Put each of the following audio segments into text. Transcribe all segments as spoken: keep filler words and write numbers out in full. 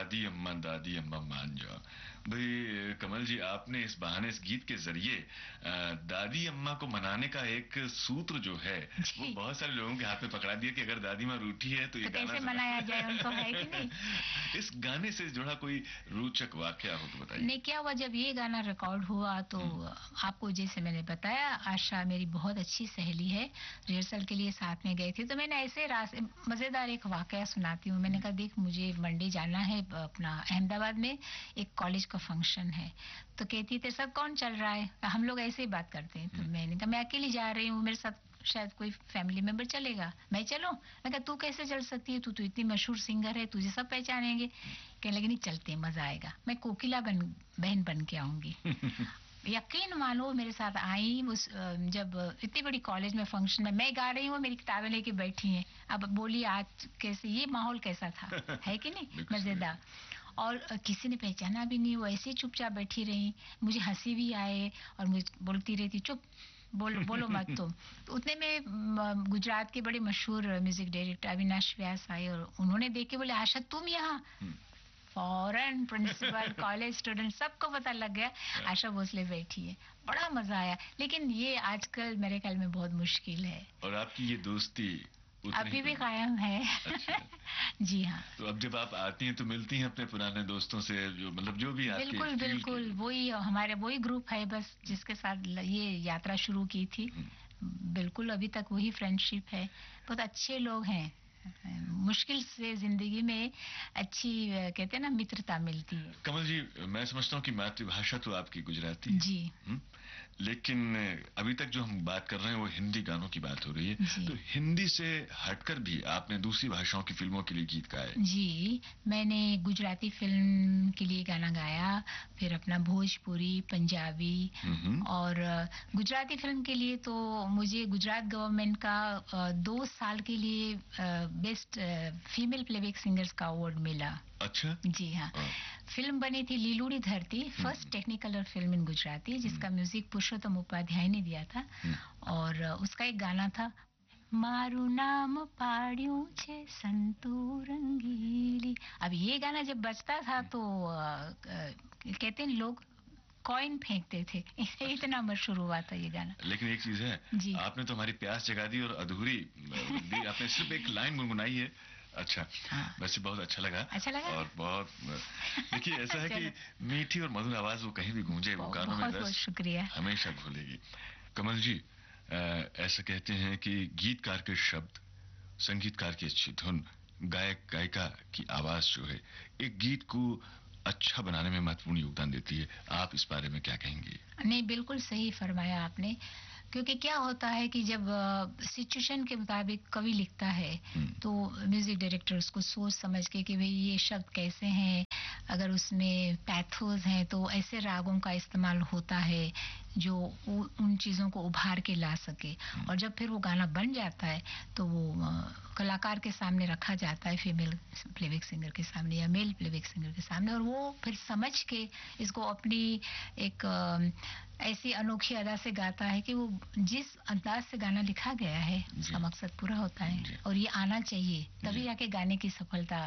दादी अम्मा दादी अम्मा मान जाओ। भाई कमल जी, आपने इस बहाने इस गीत के जरिए दादी अम्मा को मनाने का एक सूत्र जो है वो बहुत सारे लोगों के हाथ में पकड़ा दिया कि अगर दादी माँ रूठी है तो ये तो गाना कैसे मनाया जाए उनको, है कि नहीं। इस गाने से जुड़ा कोई रोचक वाकया हो तो बताइए। नहीं, क्या हुआ जब ये गाना रिकॉर्ड हुआ तो आपको जैसे मैंने बताया, आशा मेरी बहुत अच्छी सहेली है, रिहर्सल के लिए साथ में गए थे, तो मैंने ऐसे रास्ते मजेदार एक वाकया सुनाती हूँ। मैंने कहा देख मुझे मंडे जाना है अपना अहमदाबाद में, एक कॉलेज का फंक्शन है। तो कहती तेरे साथ कौन चल रहा है, हम लोग ऐसे ही बात करते हैं। तो मैंने कहा मैं अकेली जा रही हूँ, मेरे साथ शायद कोई फैमिली मेंबर चलेगा, मैं चलूं। मैं कहा तू कैसे चल सकती है, तू तो इतनी मशहूर सिंगर है, तुझे सब पहचानेंगे। कहने लगे नहीं चलते, मजा आएगा, मैं कोकिला बन बहन बन के आऊंगी। यकीन मानो मेरे साथ आई, उस जब इतनी बड़ी कॉलेज में फंक्शन में मैं गा रही हूँ, मेरी किताबें लेके बैठी हैं। अब बोली आज कैसे ये माहौल कैसा था, है कि नहीं, मजेदार। और किसी ने पहचाना भी नहीं, वो ऐसे चुपचाप बैठी रही, मुझे हंसी भी आए और मुझे बोलती रहती चुप बोलो बोलो मत तुम। तो उतने में गुजरात के बड़े मशहूर म्यूजिक डायरेक्टर अविनाश व्यास आए और उन्होंने देख के बोले आशा तुम यहाँ। फॉरेन प्रिंसिपल कॉलेज स्टूडेंट सबको पता लग गया आशा भोसले बैठी है। बड़ा मजा आया, लेकिन ये आजकल मेरे ख्याल में बहुत मुश्किल है। और आपकी ये दोस्ती अभी भी कायम है। अच्छा। जी हाँ। तो अब जब आप आती हैं तो मिलती हैं अपने पुराने दोस्तों से, जो मतलब जो भी आपके बिल्कुल बिल्कुल वही हमारे वही ग्रुप है बस जिसके साथ ये यात्रा शुरू की थी। बिल्कुल अभी तक वही फ्रेंडशिप है, बहुत अच्छे लोग हैं। मुश्किल से जिंदगी में अच्छी कहते हैं ना मित्रता मिलती है। कमल जी, मैं समझता हूँ कि मातृभाषा तो आपकी गुजराती है जी, हुँ? लेकिन अभी तक जो हम बात कर रहे हैं वो हिंदी गानों की बात हो रही है, तो हिंदी से हटकर भी आपने दूसरी भाषाओं की फिल्मों के लिए गीत गाए। जी, मैंने गुजराती फिल्म के लिए गाना गाया, फिर अपना भोजपुरी, पंजाबी, और गुजराती फिल्म के लिए तो मुझे गुजरात गवर्नमेंट का दो साल के लिए बेस्ट फीमेल प्लेबैक सिंगर्स का अवार्ड मिला। अच्छा। जी हाँ। फिल्म बनी थी लीलूड़ी धरती, first Technicolor film in Gujarati, जिसका म्यूजिक पुरुषोत्तम उपाध्याय ने दिया था, और उसका एक गाना था मारू नाम पाड़ियों छे संतू रंगीली। अब ये गाना जब बजता था तो कहते हैं लोग कॉइन फेंकते थे, इतना मशहूर हुआ था ये गाना। लेकिन एक चीज है, आपने तो हमारी प्यास जगा दी और अधूरी दी, आपने सिर्फ एक लाइन गुनगुनाई है। अच्छा, हाँ। वैसे बहुत अच्छा लगा। अच्छा लगा और बहुत देखिए ऐसा है कि मीठी और मधुर आवाज वो कहीं भी गूंजे, वो गानों में बहुत शुक्रिया, हमेशा घुलेगी। कमल जी, ऐसा कहते हैं कि गीतकार के शब्द, संगीतकार की अच्छी धुन, गायक गायिका की आवाज जो है एक गीत को अच्छा बनाने में महत्वपूर्ण योगदान देती है। आप इस बारे में क्या कहेंगी? नहीं, बिल्कुल सही फरमाया आपने, क्योंकि क्या होता है कि जब सिचुएशन के मुताबिक कवि लिखता है तो म्यूजिक डायरेक्टर उसको सोच समझ के कि भाई ये शब्द कैसे हैं, अगर उसमें पैथोस हैं तो ऐसे रागों का इस्तेमाल होता है जो उन चीज़ों को उभार के ला सके, और जब फिर वो गाना बन जाता है तो वो कलाकार के सामने रखा जाता है, फीमेल प्लेबैक सिंगर के सामने या मेल प्लेबैक सिंगर के सामने, और वो फिर समझ के इसको अपनी एक ऐसी अनोखी अदा से गाता है कि वो जिस अंदाज से गाना लिखा गया है उसका मकसद पूरा होता है, और ये आना चाहिए तभी जाके गाने की सफलता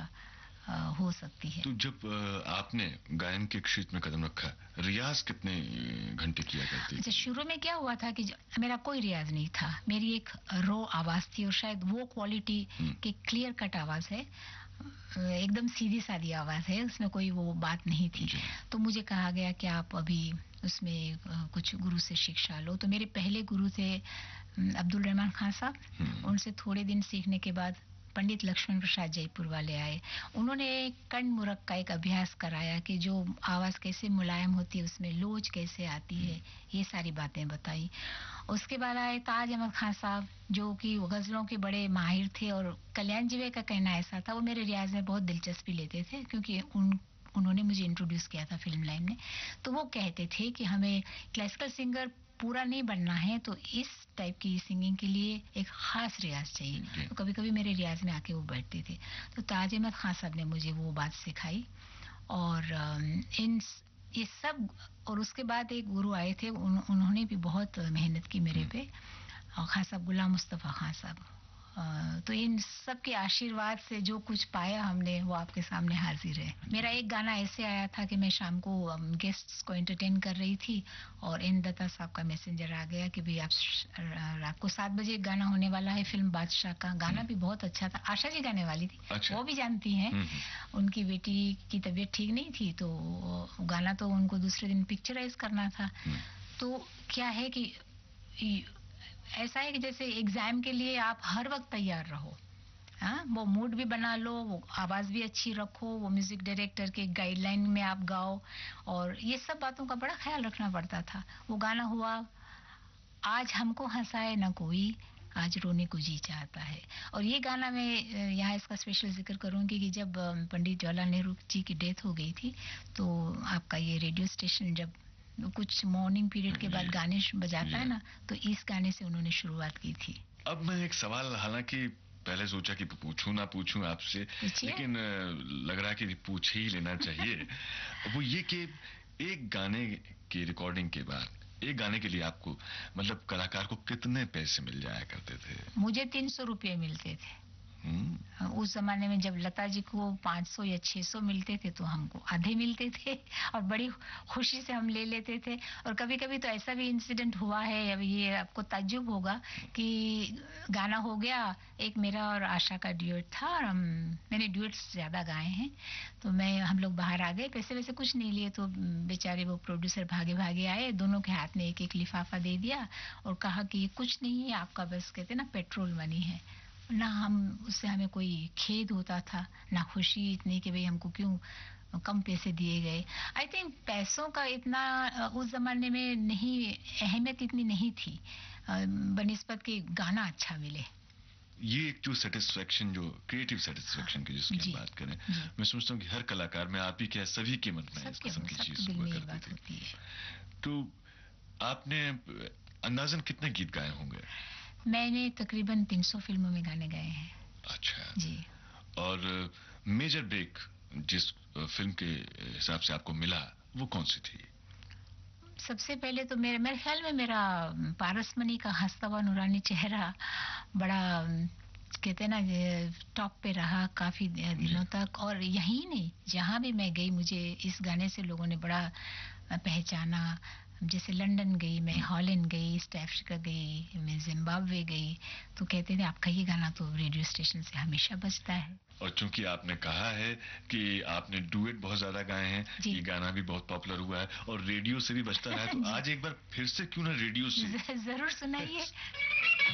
हो सकती है। तो जब आपने गायन के क्षेत्र में कदम रखा, रियाज कितने घंटे किया करती थी? अच्छा, शुरू में क्या हुआ था कि मेरा कोई रियाज नहीं था, मेरी एक रो आवाज थी और शायद वो क्वालिटी की क्लियर कट आवाज है, एकदम सीधी सादी आवाज है, उसमें कोई वो बात नहीं थी। तो मुझे कहा गया कि आप अभी उसमें कुछ गुरु से शिक्षा लो। तो मेरे पहले गुरु थे अब्दुल रहमान खान साहब, उनसे थोड़े दिन सीखने के बाद पंडित लक्ष्मण प्रसाद जयपुर वाले आए, उन्होंने कण मुरक का एक अभ्यास कराया कि जो आवाज कैसे मुलायम होती है, उसमें लोच कैसे आती है, ये सारी बातें बताई। उसके बाद आए ताज अहमद खान साहब, जो कि गजलों के बड़े माहिर थे, और कल्याण जी का कहना ऐसा था, वो मेरे रियाज में बहुत दिलचस्पी लेते थे क्योंकि उन उन्होंने मुझे इंट्रोड्यूस किया था फिल्म लाइन में। तो वो कहते थे कि हमें क्लासिकल सिंगर पूरा नहीं बनना है, तो इस टाइप की सिंगिंग के लिए एक खास रियाज चाहिए। तो कभी कभी मेरे रियाज में आके वो बैठते थे। तो ताज अहमद खान साहब ने मुझे वो बात सिखाई, और इन ये सब, और उसके बाद एक गुरु आए थे, उन, उन्होंने भी बहुत मेहनत की मेरे पे, और खान साहब गुलाम मुस्तफा खान साहब, तो इन सब के आशीर्वाद से जो कुछ पाया हमने वो आपके सामने हाजिर है। मेरा एक गाना ऐसे आया था कि मैं शाम को गेस्ट्स को एंटरटेन कर रही थी और एन दत्ता साहब का मैसेंजर आ गया कि भाई आप रात को सात बजे एक गाना होने वाला है फिल्म बादशाह का। गाना भी बहुत अच्छा था, आशा जी गाने वाली थी। अच्छा। वो भी जानती हैं, उनकी बेटी की तबीयत ठीक नहीं थी तो गाना तो उनको दूसरे दिन पिक्चराइज करना था। तो क्या है कि ऐसा है कि जैसे एग्जाम के लिए आप हर वक्त तैयार रहो, हाँ, वो मूड भी बना लो, वो आवाज भी अच्छी रखो, वो म्यूजिक डायरेक्टर के गाइडलाइन में आप गाओ, और ये सब बातों का बड़ा ख्याल रखना पड़ता था। वो गाना हुआ आज हमको हंसाए ना कोई, आज रोने को जी चाहता है। और ये गाना मैं यहाँ इसका स्पेशल जिक्र करूंगी कि जब पंडित जवाहरलाल नेहरू जी की डेथ हो गई थी तो आपका ये रेडियो स्टेशन जब कुछ मॉर्निंग पीरियड के बाद गाने बजाता है ना, तो इस गाने से उन्होंने शुरुआत की थी। अब मैं एक सवाल, हालांकि पहले सोचा कि पूछूं ना पूछूं आपसे, लेकिन लग रहा कि पूछ ही लेना चाहिए। वो ये कि एक गाने की रिकॉर्डिंग के बाद एक गाने के लिए आपको मतलब कलाकार को कितने पैसे मिल जाया करते थे? मुझे तीन सौ रुपये मिलते थे। उस जमाने में जब लता जी को पाँच सौ या छह सौ मिलते थे तो हमको आधे मिलते थे और बड़ी खुशी से हम ले लेते थे। और कभी कभी तो ऐसा भी इंसिडेंट हुआ है, अब ये आपको ताज्जुब होगा कि गाना हो गया, एक मेरा और आशा का ड्यूएट था और हम मैंने ड्यूएट्स ज्यादा गाए हैं, तो मैं हम लोग बाहर आ गए, पैसे वैसे कुछ नहीं लिए, तो बेचारे वो प्रोड्यूसर भागे भागे आए, दोनों के हाथ में एक एक लिफाफा दे दिया और कहा कि कुछ नहीं है आपका, बस कहते ना पेट्रोल मनी है ना। हम उससे हमें कोई खेद होता था ना खुशी इतनी कि भाई हमको क्यों कम पैसे दिए गए। आई थिंक पैसों का इतना उस जमाने में नहीं, अहमियत इतनी नहीं थी बनिस्बत के गाना अच्छा मिले। ये एक जो सेटिस्फेक्शन, जो क्रिएटिव सेटिस्फेक्शन की जिसकी हम बात करें, मैं सोचता हूँ कि हर कलाकार में, आप ही क्या सभी के मन में इस किस्म की चीज हुआ करती थी। तो आपने अंदाजन कितने गीत गाए होंगे? मैंने तकरीबन तीन सौ फिल्मों में गाने गाए हैं। अच्छा जी। और मेजर ब्रेक जिस फिल्म के हिसाब से आपको मिला वो कौन सी थी? सबसे पहले तो मेरे मेरे ख्याल में मेरा पारसमणि का हंसता हुआ नूरानी चेहरा बड़ा कहते ना टॉप पे रहा काफी दिनों तक। और यही नहीं, जहाँ भी मैं गई मुझे इस गाने से लोगों ने बड़ा पहचाना। जैसे लंदन गई मैं, हॉलैंड गई, ईस्ट अफ्रीका गई, मैं जिम्बाब्वे गई, तो कहते थे आपका ये गाना तो रेडियो स्टेशन से हमेशा बजता है। और चूंकि आपने कहा है कि आपने डुएट बहुत ज्यादा गाए हैं, ये गाना भी बहुत पॉपुलर हुआ है और रेडियो से भी बजता रहा है, तो आज एक बार फिर से क्यों ना रेडियो से जरूर सुनाइए।